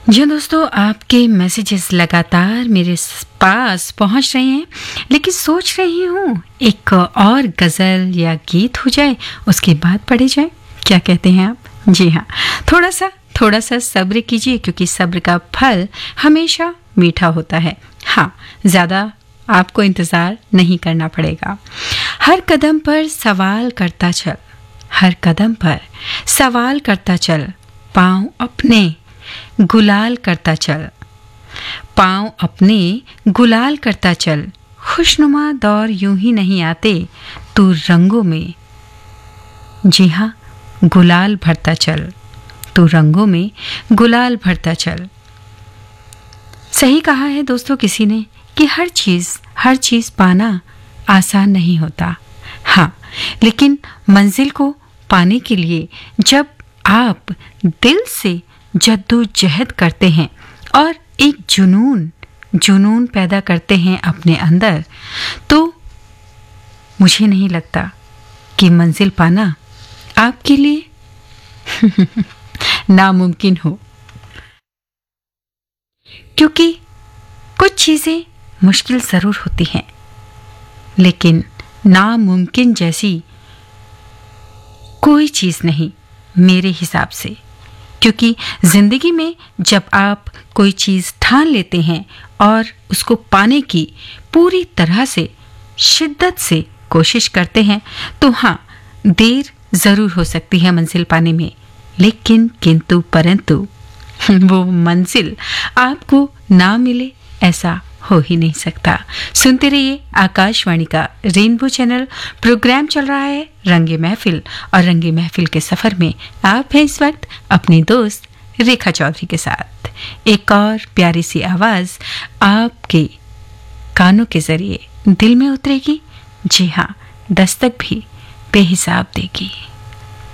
जी दोस्तों, आपके मैसेजेस लगातार मेरे पास पहुंच रहे हैं, लेकिन सोच रही हूँ एक और गज़ल या गीत हो जाए, उसके बाद पढ़े जाए। क्या कहते हैं आप? जी हाँ, थोड़ा सा सब्र कीजिए, क्योंकि सब्र का फल हमेशा मीठा होता है। हाँ, ज़्यादा आपको इंतज़ार नहीं करना पड़ेगा। हर कदम पर सवाल करता चल, हर कदम पर सवाल करता चल, पाँव अपने गुलाल करता चल, पाँव अपने गुलाल करता चल। खुशनुमा दौर यूं ही नहीं आते, तू रंगों में, जी हाँ, गुलाल भरता चल, तू रंगों में गुलाल भरता चल। सही कहा है दोस्तों किसी ने कि हर चीज पाना आसान नहीं होता। हाँ, लेकिन मंजिल को पाने के लिए जब आप दिल से जद्दोजहद करते हैं और एक जुनून पैदा करते हैं अपने अंदर, तो मुझे नहीं लगता कि मंजिल पाना आपके लिए नामुमकिन हो। क्योंकि कुछ चीजें मुश्किल जरूर होती हैं, लेकिन नामुमकिन जैसी कोई चीज नहीं मेरे हिसाब से। क्योंकि जिंदगी में जब आप कोई चीज ठान लेते हैं और उसको पाने की पूरी तरह से शिद्दत से कोशिश करते हैं, तो हाँ, देर जरूर हो सकती है मंजिल पाने में, लेकिन किंतु परंतु वो मंजिल आपको ना मिले ऐसा हो ही नहीं सकता। सुनते रहिए आकाशवाणी का रेनबो चैनल। प्रोग्राम चल रहा है रंगे महफिल, और रंगे महफिल के सफर में आप हैं इस वक्त अपने दोस्त रेखा चौधरी के साथ। एक और प्यारी सी आवाज आपके कानों के जरिए दिल में उतरेगी। जी हाँ, दस्तक भी बेहिसाब देगी।